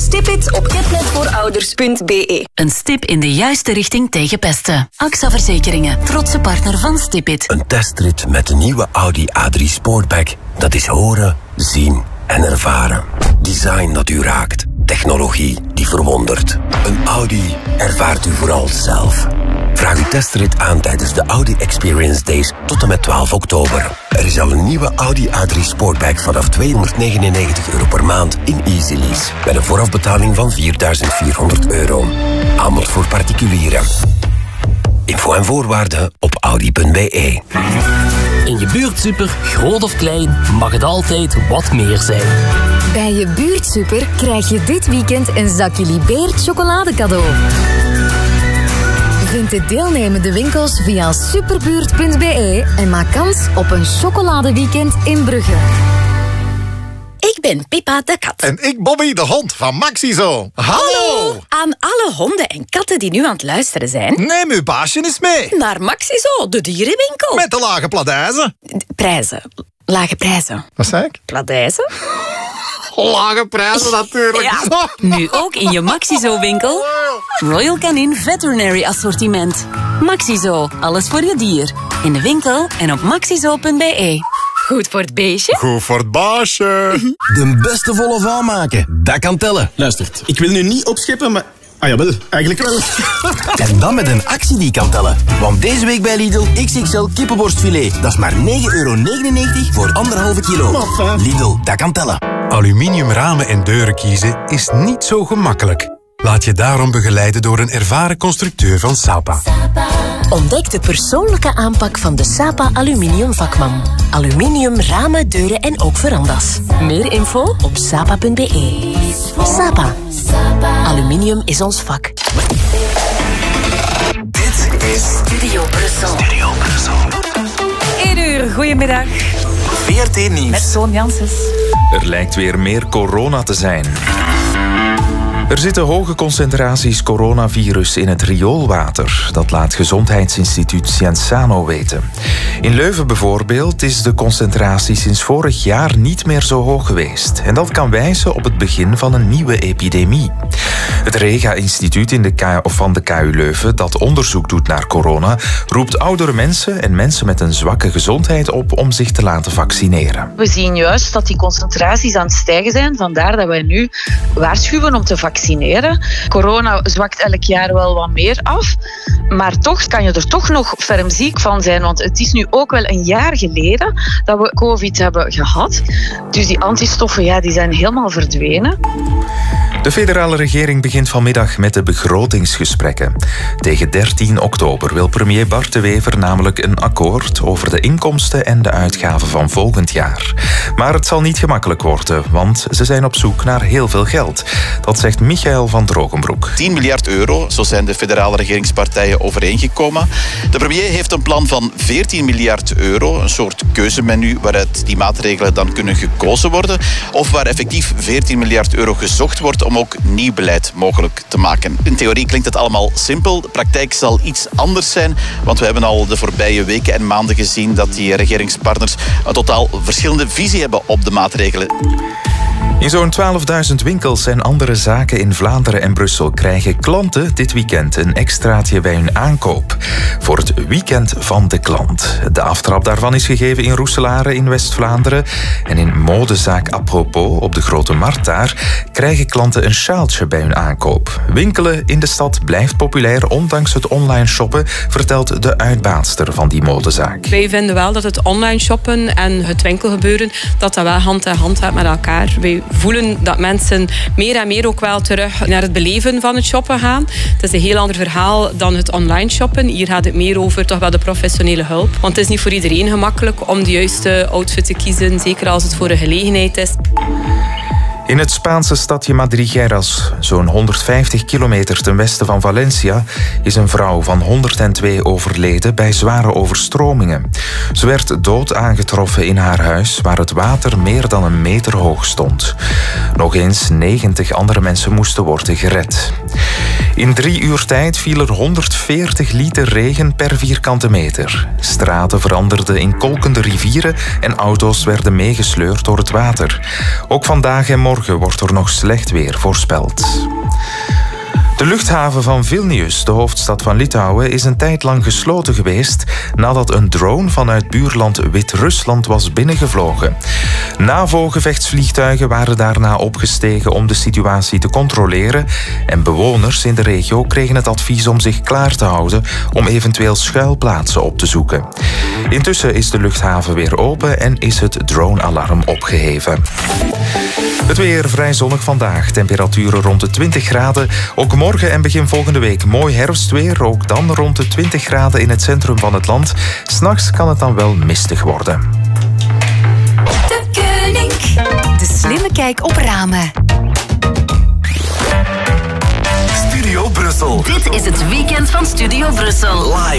Stipit op ketnetvoorouders.be. Een stip in de juiste richting tegen pesten. AXA Verzekeringen, trotse partner van Stipit. Een testrit met de nieuwe Audi A3 Sportback. Dat is horen, zien en ervaren. Design dat u raakt. Technologie die verwondert. Een Audi ervaart u vooral zelf. Vraag uw testrit aan tijdens de Audi Experience Days tot en met 12 oktober. Er is al een nieuwe Audi A3 Sportback vanaf €299 per maand in Easy Lease. Met een voorafbetaling van €4.400. Aanbod voor particulieren. Info en voorwaarden op audi.be. In je buurtsuper, groot of klein, mag het altijd wat meer zijn. Bij je buurtsuper krijg je dit weekend een zakje Libeert chocolade cadeau. Vind de deelnemende winkels via superbuurt.be en maak kans op een chocoladeweekend in Brugge. Ik ben Pippa de kat. En ik Bobby de hond van Maxizo. Hallo! Aan alle honden en katten die nu aan het luisteren zijn. Neem uw baasje eens mee. Naar Maxizo, de dierenwinkel. Met de lage pladijzen. Prijzen. Lage prijzen. Wat zei ik? Pladijzen? Lage prijzen natuurlijk. Ja. Nu ook in je Maxizo-winkel. Royal Canin Veterinary Assortiment. Maxizo, alles voor je dier. In de winkel en op maxizo.be. Goed voor het beestje. Goed voor het baasje. De beste volle van maken, dat kan tellen. Luistert, ik wil nu niet opscheppen, maar... Ah jawel, eigenlijk wel. En dan met een actie die kan tellen. Want deze week bij Lidl XXL kippenborstfilet. Dat is maar €9,99 voor 1,5 kilo. Lidl, dat kan tellen. Aluminium ramen en deuren kiezen is niet zo gemakkelijk. Laat je daarom begeleiden door een ervaren constructeur van Sapa. Ontdek de persoonlijke aanpak van de Sapa Aluminium Vakman. Aluminium ramen, deuren en ook verandas. Meer info op sapa.be. Sapa. Aluminium is ons vak. Dit is Studio Brussel. 1 uur, goedemiddag. VRT Nieuws. Met Toon Janssens. Er lijkt weer meer corona te zijn. Er zitten hoge concentraties coronavirus in het rioolwater. Dat laat Gezondheidsinstituut Scienzano weten. In Leuven bijvoorbeeld is de concentratie sinds vorig jaar niet meer zo hoog geweest. En dat kan wijzen op het begin van een nieuwe epidemie. Het Rega-instituut van de KU Leuven, dat onderzoek doet naar corona, roept oudere mensen en mensen met een zwakke gezondheid op om zich te laten vaccineren. We zien juist dat die concentraties aan het stijgen zijn. Vandaar dat wij nu waarschuwen om te vaccineren. Corona zwakt elk jaar wel wat meer af. Maar toch kan je er toch nog ferm ziek van zijn. Want het is nu ook wel een jaar geleden dat we COVID hebben gehad. Dus die antistoffen die zijn helemaal verdwenen. De federale regering begint vanmiddag met de begrotingsgesprekken. Tegen 13 oktober wil premier Bart de Wever namelijk een akkoord over de inkomsten en de uitgaven van volgend jaar. Maar het zal niet gemakkelijk worden, want ze zijn op zoek naar heel veel geld. Dat zegt Michael van Drogenbroek. 10 miljard euro, zo zijn de federale regeringspartijen overeengekomen. De premier heeft een plan van 14 miljard euro, een soort keuzemenu waaruit die maatregelen dan kunnen gekozen worden, of waar effectief 14 miljard euro gezocht wordt om ook nieuw beleid mogelijk te maken. In theorie klinkt het allemaal simpel, de praktijk zal iets anders zijn, want we hebben al de voorbije weken en maanden gezien dat die regeringspartners een totaal verschillende visie hebben op de maatregelen. In zo'n 12.000 winkels en andere zaken in Vlaanderen en Brussel krijgen klanten dit weekend een extraatje bij hun aankoop. Voor het weekend van de klant. De aftrap daarvan is gegeven in Roeselare in West-Vlaanderen. En in modezaak Apropos op de Grote Markt daar krijgen klanten een sjaaltje bij hun aankoop. Winkelen in de stad blijft populair ondanks het online shoppen, vertelt de uitbaatster van die modezaak. Wij vinden wel dat het online shoppen en het winkelgebeuren dat wel hand in hand gaat met elkaar. Wij voelen dat mensen meer en meer ook wel terug naar het beleven van het shoppen gaan. Het is een heel ander verhaal dan het online shoppen. Hier gaat het meer over toch wel de professionele hulp. Want het is niet voor iedereen gemakkelijk om de juiste outfit te kiezen, zeker als het voor een gelegenheid is. In het Spaanse stadje Madrigueras, zo'n 150 kilometer ten westen van Valencia, is een vrouw van 102 overleden bij zware overstromingen. Ze werd dood aangetroffen in haar huis, waar het water meer dan een meter hoog stond. Nog eens 90 andere mensen moesten worden gered. In 3 uur tijd viel er 140 liter regen per vierkante meter. Straten veranderden in kolkende rivieren en auto's werden meegesleurd door het water. Ook vandaag en morgen wordt er nog slecht weer voorspeld. De luchthaven van Vilnius, de hoofdstad van Litouwen, is een tijd lang gesloten geweest nadat een drone vanuit buurland Wit-Rusland was binnengevlogen. NAVO-gevechtsvliegtuigen waren daarna opgestegen om de situatie te controleren en bewoners in de regio kregen het advies om zich klaar te houden om eventueel schuilplaatsen op te zoeken. Intussen is de luchthaven weer open en is het drone-alarm opgeheven. Het weer vrij zonnig vandaag. Temperaturen rond de 20 graden. Ook morgen en begin volgende week mooi herfstweer. Ook dan rond de 20 graden in het centrum van het land. 'S Nachts kan het dan wel mistig worden. De Koning. De slimme kijk op ramen. Studio Brussel. Dit is het weekend van Studio Brussel. Live